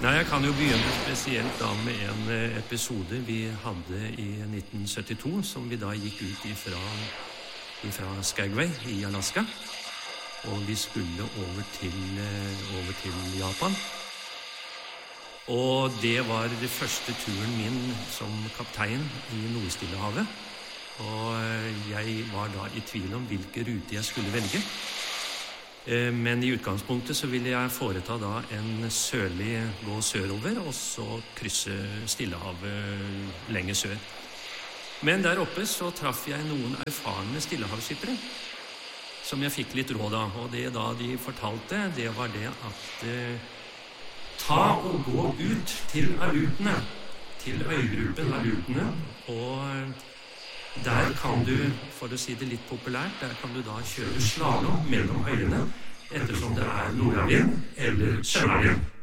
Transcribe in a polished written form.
Nei, jeg kan jo begynne spesielt da med en episode vi hadde i 1972, som vi da gikk ut ifra Skagway i Alaska, og vi skulle over til Japan. Og det var det første turen min som kaptein i Nordstillehavet, og jeg var da i tvil om hvilken rute jeg skulle velge. Men i utgangspunktet så ville jeg foreta da en sørlig gå sørover, og så krysse Stillehavet lenger sør. Men der oppe så traff jeg noen erfarne stillehavsskippere, som jeg fikk litt råd av, og det da de fortalte, det var det at ta og gå ut til Alutene, til øygruppen Alutene, og der kan du, for å si det litt populært, der kan du da kjøre slalom mellom øyene, ettersom det nordavind eller søndavind.